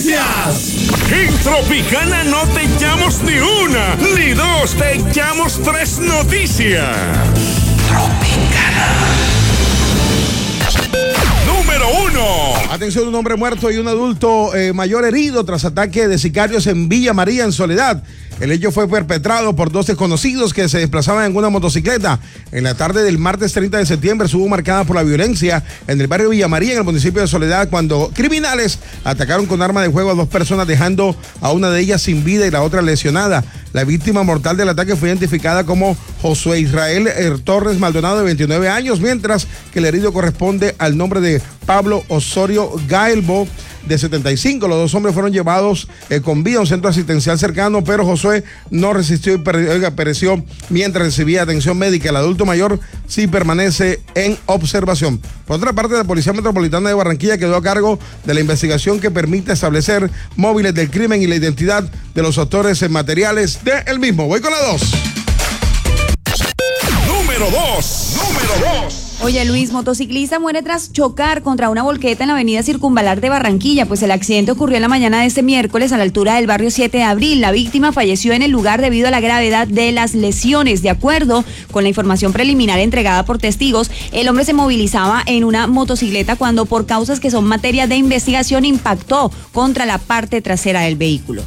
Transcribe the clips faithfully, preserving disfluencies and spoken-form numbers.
En Tropicana no te echamos ni una, ni dos, te echamos tres noticias. Tropicana. Número uno. Atención, un hombre muerto y un adulto eh, mayor herido tras ataque de sicarios en Villa María, en Soledad. El hecho fue perpetrado por dos desconocidos que se desplazaban en una motocicleta. En la tarde del martes treinta de septiembre estuvo marcada por la violencia en el barrio Villa María, en el municipio de Soledad, cuando criminales atacaron con arma de fuego a dos personas, dejando a una de ellas sin vida y la otra lesionada. La víctima mortal del ataque fue identificada como Josué Israel Torres Maldonado, de veintinueve años, mientras que el herido corresponde al nombre de Pablo Osorio Gaelbo, de setenta y cinco. Los dos hombres fueron llevados eh, con vida a un centro asistencial cercano, pero Josué no resistió y per- pereció mientras recibía atención médica. El adulto mayor sí permanece en observación. Por otra parte, la Policía Metropolitana de Barranquilla quedó a cargo de la investigación que permite establecer móviles del crimen y la identidad de los autores materiales del mismo. Voy con la dos. Número dos. Número dos. Oye, Luis, motociclista muere tras chocar contra una volqueta en la avenida Circunvalar de Barranquilla. Pues el accidente ocurrió en la mañana de este miércoles a la altura del barrio siete de abril. La víctima falleció en el lugar debido a la gravedad de las lesiones. De acuerdo con la información preliminar entregada por testigos, el hombre se movilizaba en una motocicleta cuando, por causas que son materia de investigación, impactó contra la parte trasera del vehículo.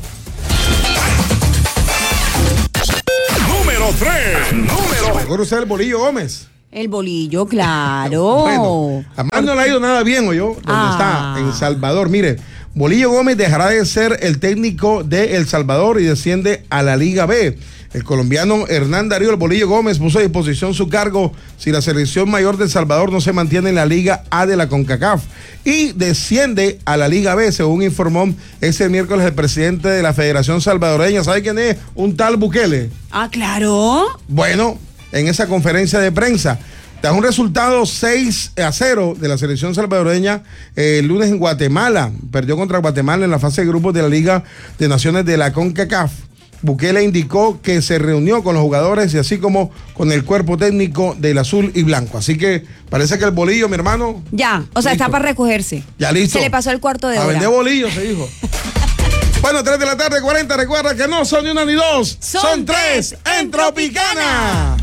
Número tres. Número. ¿Recuerda usted el Bolillo Gómez? El Bolillo, claro. Bueno, además no le ha ido nada bien, oyó, donde Ah. está, en Salvador. Mire, Bolillo Gómez dejará de ser el técnico de El Salvador y desciende a la Liga B. El colombiano Hernán Darío El Bolillo Gómez puso a disposición su cargo si la selección mayor de El Salvador no se mantiene en la Liga A de la CONCACAF y desciende a la Liga B, según informó ese miércoles el presidente de la Federación Salvadoreña. ¿Sabe quién es? Un tal Bukele. Ah, claro. Bueno, en esa conferencia de prensa, tras un resultado seis a cero de la selección salvadoreña eh, el lunes en Guatemala, perdió contra Guatemala en la fase de grupos de la Liga de Naciones de la CONCACAF. Bukele indicó que se reunió con los jugadores y así como con el cuerpo técnico del azul y blanco. Así que parece que el bolillo, mi hermano. Ya, o sea, listo. Está para recogerse. Ya listo. Se le pasó el cuarto de a hora. vender bolillo, se dijo. Bueno, tres de la tarde, cuarenta. Recuerda que no son ni una ni dos, Son son tres tres en en Tropicana.